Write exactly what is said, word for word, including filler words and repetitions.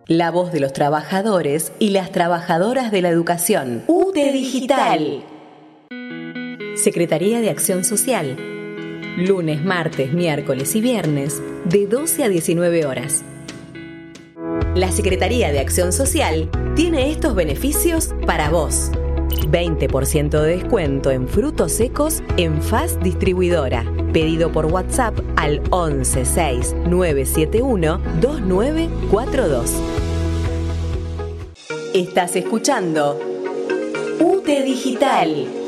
La voz de los trabajadores y las trabajadoras de la educación. U T E Digital. Secretaría de Acción Social. Lunes, martes, miércoles y viernes de doce a diecinueve horas. La Secretaría de Acción Social tiene estos beneficios para vos. veinte por ciento de descuento en frutos secos en F A S Distribuidora. Pedido por WhatsApp al once seis nueve siete uno dos nueve cuatro dos. Estás escuchando U T E Digital.